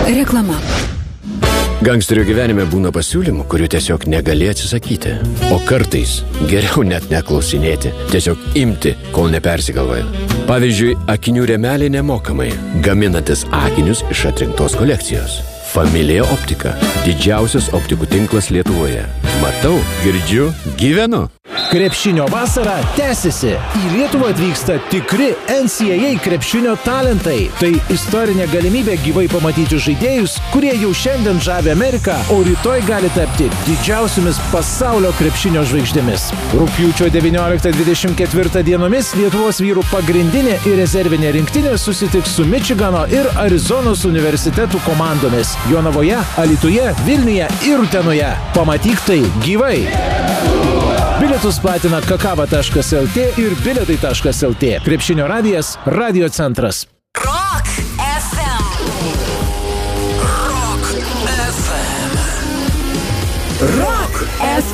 Reklama. Gangsterio gyvenime būna pasiūlymų, kurių tiesiog negali atsisakyti. O kartais geriau net neklausinėti, tiesiog imti, kol nepersigalvoja. Pavyzdžiui, akinių rėmeliai nemokamai, gaminantis akinius iš atrinktos kolekcijos. Familija Optika – didžiausias optikų tinklas Lietuvoje. Matau, girdžiu, gyvenu. Krepšinio vasara tęsiasi. Į Lietuvą atvyksta tikri NCAA krepšinio talentai. Tai istorinė galimybė gyvai pamatyti žaidėjus, kurie jau šiandien žavi Ameriką, o rytoj gali tapti didžiausiomis pasaulio krepšinio žvaigždėmis. Rugpjūčio 19-24 dienomis Lietuvos vyrų pagrindinė ir rezervinė rinktinė susitiks su Mičigano ir Arizonos universitetų komandomis Jonavoje, Alytuje, Vilniuje ir Utenoje. Pamatyk tai gyvai. Bilietus platina kakava.lt ir bilietai.lt. Krepšinio radijas, Radio centras. Rock FM. Rock FM. Rock FM.